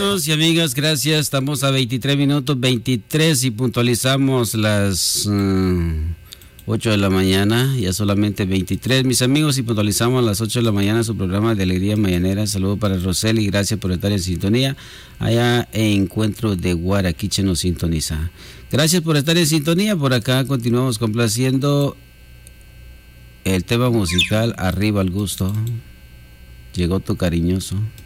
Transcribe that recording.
Amigos y amigas, gracias. Estamos a 23 minutos 23 y puntualizamos las 8 de la mañana, ya solamente 23. Mis amigos, y puntualizamos a las 8 de la mañana su programa de Alegría Mañanera. Saludos para Roseli, gracias por estar en sintonía. Allá en Encuentro de Guaraquiche nos sintoniza. Gracias por estar en sintonía. Por acá continuamos complaciendo el tema musical Arriba al Gusto. Llegó tu cariñoso.